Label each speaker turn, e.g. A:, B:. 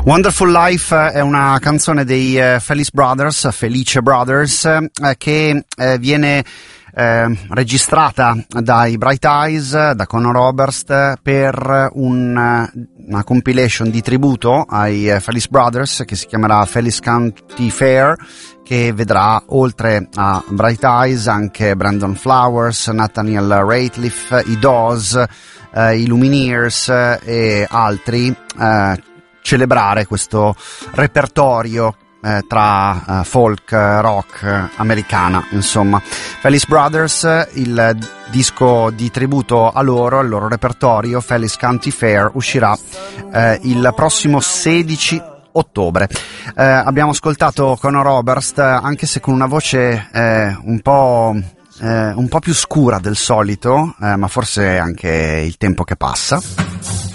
A: Wonderful Life è una canzone dei Felice Brothers, che viene registrata dai Bright Eyes, da Conor Oberst, per una compilation di tributo ai Felice Brothers che si chiamerà Felice County Fair, che vedrà oltre a Bright Eyes anche Brandon Flowers, Nathaniel Rateliff, i Dawes, i Lumineers e altri celebrare questo repertorio tra folk, rock, americana, insomma. Felice Brothers, il disco di tributo a loro, al loro repertorio, Felice County Fair, uscirà il prossimo 16 ottobre. Abbiamo ascoltato Conor Oberst, anche se con una voce un po' più scura del solito, ma forse anche il tempo che passa.